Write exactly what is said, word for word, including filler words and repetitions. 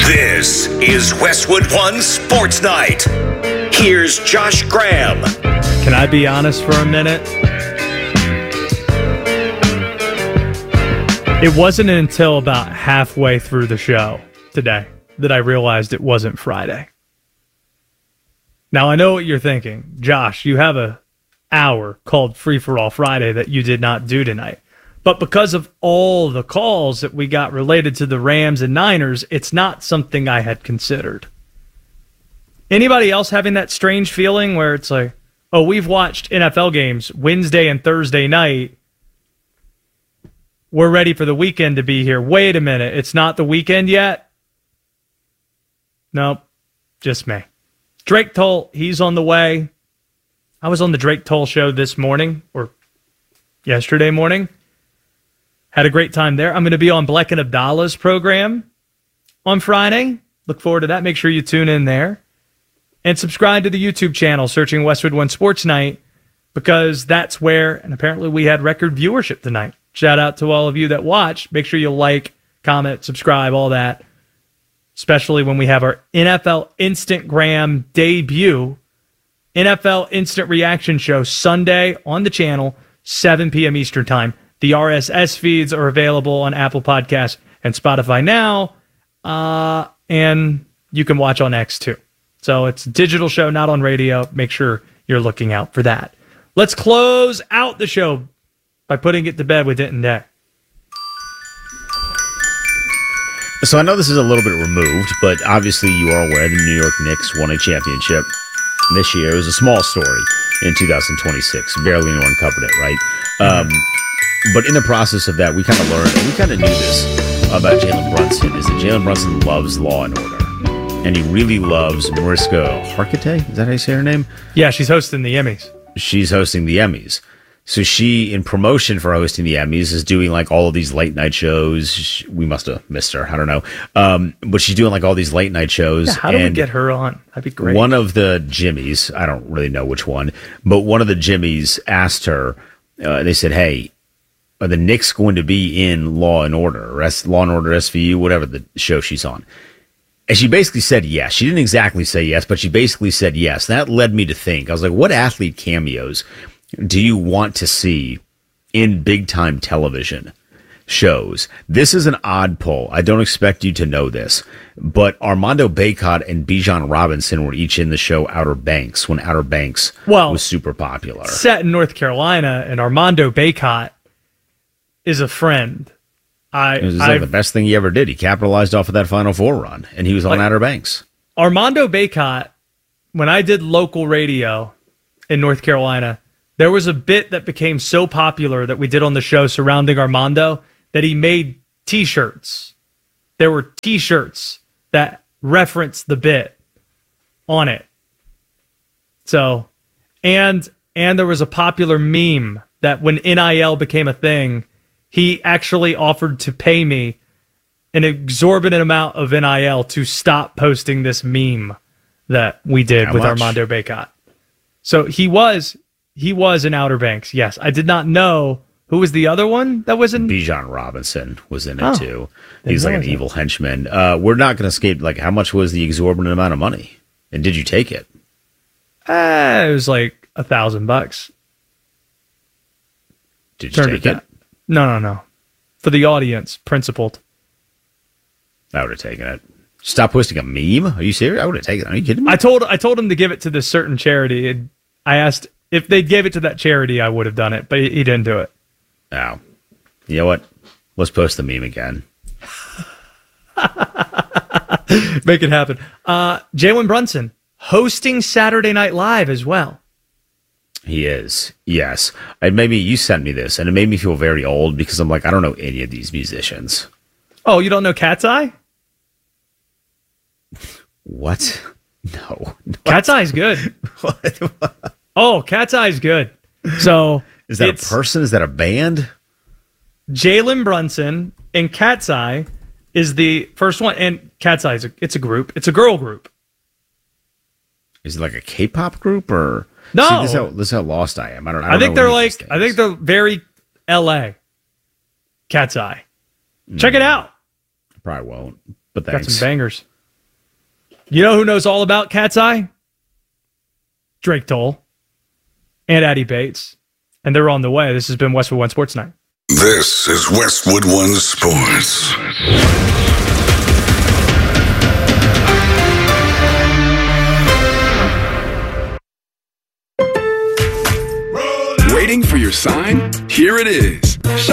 This is Westwood One Sports Night. Here's Josh Graham. Can I be honest for a minute? It wasn't until about halfway through the show today that I realized it wasn't Friday. Now, I know what you're thinking. Josh, you have a hour called Free For All Friday that you did not do tonight. But because of all the calls that we got related to the Rams and Niners, it's not something I had considered. Anybody else having that strange feeling where it's like, oh, we've watched N F L games Wednesday and Thursday night. We're ready for the weekend to be here. Wait a minute. It's not the weekend yet? Nope. Just me. Drake Toll, he's on the way. I was on the Drake Toll show this morning, or yesterday morning. Had a great time there. I'm going to be on Bleck and Abdallah's program on Friday. Look forward to that. Make sure you tune in there. And subscribe to the YouTube channel, searching Westwood One Sports Night, because that's where, and apparently we had record viewership tonight. Shout out to all of you that watched. Make sure you like, comment, subscribe, all that. Especially when we have our N F L Instantgram debut. N F L Instant Reaction Show Sunday on the channel, seven p.m. Eastern Time. The R S S feeds are available on Apple Podcasts and Spotify now. Uh, and you can watch on X too. So it's a digital show, not on radio. Make sure you're looking out for that. Let's close out the show by putting it to bed with Denton Day. So I know this is a little bit removed, but obviously you are aware the New York Knicks won a championship this year. It was a small story in two thousand twenty-six. Barely anyone covered it, right? Um, but in the process of that, we kind of learned, and we kind of knew this about Jalen Brunson, is that Jalen Brunson loves Law and Order. And he really loves Mariska Hargitay. Is that how you say her name? Yeah, she's hosting the Emmys. She's hosting the Emmys. So she, in promotion for hosting the Emmys, is doing like all of these late night shows. She, we must have missed her. I don't know. Um, but she's doing like all these late night shows. Yeah, how do and we get her on? That'd be great. One of the Jimmys, I don't really know which one, but one of the Jimmys asked her, uh, they said, hey, are the Knicks going to be in Law and Order, or S- Law and Order S V U, whatever the show she's on? And she basically said yes. She didn't exactly say yes, but she basically said yes. That led me to think. I was like, what athlete cameos do you want to see in big-time television shows? This is an odd pull. I don't expect you to know this, but Armando Bacot and Bijan Robinson were each in the show Outer Banks when Outer Banks well, was super popular. Set in North Carolina, and Armando Bacot is a friend. I, it was like the best thing he ever did. He capitalized off of that Final Four run, and he was on like, Outer Banks. Armando Bacot, when I did local radio in North Carolina, there was a bit that became so popular that we did on the show surrounding Armando that he made T-shirts. There were T-shirts that referenced the bit on it. So, and and there was a popular meme that when N I L became a thing, he actually offered to pay me an exorbitant amount of N I L to stop posting this meme that we did How with much? Armando Bacot. So he was he was in Outer Banks. Yes, I did not know who was the other one that was in. Bijan Robinson was in it oh, too. He's like an evil henchman. Uh, we're not going to escape. Like, how much was the exorbitant amount of money? And did you take it? Uh, it was like a thousand bucks. Did you Turned take it? it? No, no, no. For the audience, principled. I would have taken it. Stop posting a meme? Are you serious? I would have taken it. Are you kidding me? I told I told him to give it to this certain charity. And I asked if they gave it to that charity, I would have done it, but he didn't do it. Oh. You know what? Let's post the meme again. Make it happen. Uh, Jalen Brunson hosting Saturday Night Live as well. He is, yes. And maybe you sent me this, and it made me feel very old because I'm like, I don't know any of these musicians. Oh, you don't know Cat's Eye? What? No. Cat's Eye is good. What? Oh, Cat's Eye is good. So is that a person? Is that a band? Jalen Brunson and Cat's Eye is the first one, and Cat's Eye is a, it's a group. It's a girl group. Is it like a K-pop group or? No, See, this, is how, this is how lost I am. I don't. I, don't I think know they're like. I think they're very L A. Cat's Eye. Check mm. it out. I probably won't. But thanks. Got some bangers. You know who knows all about Cat's Eye? Drake Toll and Addie Bates. And they're on the way. This has been Westwood One Sports Night. This is Westwood One Sports. Waiting for your sign? Here it is.